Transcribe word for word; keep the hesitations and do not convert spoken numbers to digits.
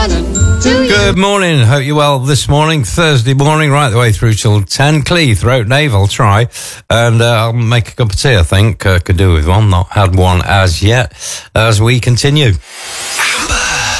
Good morning. Hope you're well this morning, Thursday morning, right the way through till ten. Clee, throat, Nave, I'll try. And uh, I'll make a cup of tea, I think. Uh, could do with one. Not had one as yet. As we continue.